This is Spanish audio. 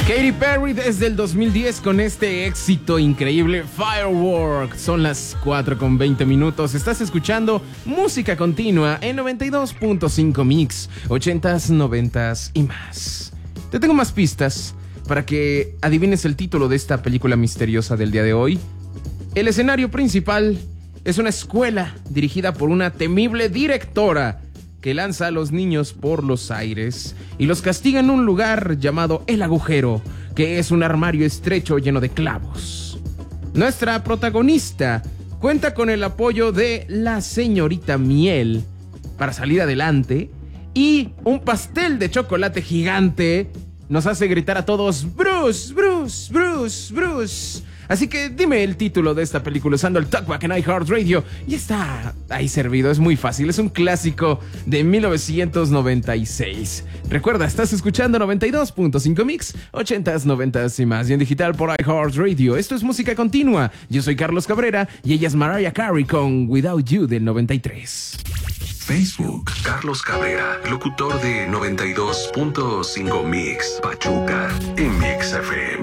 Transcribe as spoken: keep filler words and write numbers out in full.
Katy Perry desde el dos mil diez con este éxito increíble, Firework. Son las cuatro con veinte minutos. Estás escuchando música continua en noventa y dos punto cinco Mix, ochentas, noventas y más. Te tengo más pistas para que adivines el título de esta película misteriosa del día de hoy. El escenario principal es una escuela dirigida por una temible directora que lanza a los niños por los aires y los castiga en un lugar llamado El Agujero, que es un armario estrecho lleno de clavos. Nuestra protagonista cuenta con el apoyo de la señorita Miel para salir adelante, y un pastel de chocolate gigante nos hace gritar a todos: Bruce, Bruce, Bruce, Bruce. Así que dime el título de esta película usando el Talkback en iHeartRadio. Y está ahí servido, es muy fácil. Es un clásico de mil novecientos noventa y seis. Recuerda, estás escuchando noventa y dos punto cinco Mix, ochentas, noventas y más. Y en digital por iHeartRadio. Esto es música continua. Yo soy Carlos Cabrera y ella es Mariah Carey con Without You del noventa y tres. Facebook, Carlos Cabrera, locutor de noventa y dos punto cinco Mix, Pachuca, en Mix F M.